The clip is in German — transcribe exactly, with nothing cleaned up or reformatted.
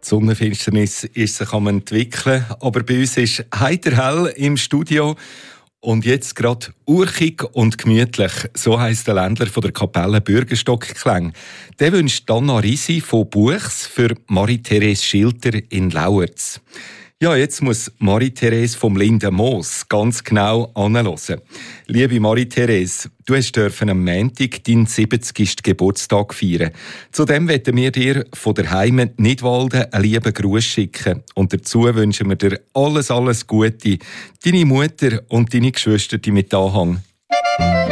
Die Sonnenfinsternis ist sich am entwickeln, aber bei uns ist heiter hell im Studio und jetzt gerade urchig und gemütlich. So heisst der Ländler von der Kapelle Bürgerstock-Klang. Der wünscht Anna Risi von Buchs für Marie-Therese Schilter in Lauerz. Ja, jetzt muss Marie-Therese vom Linden Moos ganz genau anhören. Liebe Marie-Therese, du hast am Montag deinen siebzigsten Geburtstag feiern. Zudem wollen wir dir von der Heimat Nidwalden einen lieben Gruß schicken. Und dazu wünschen wir dir alles, alles Gute. Deine Mutter und deine Geschwister mit Anhang.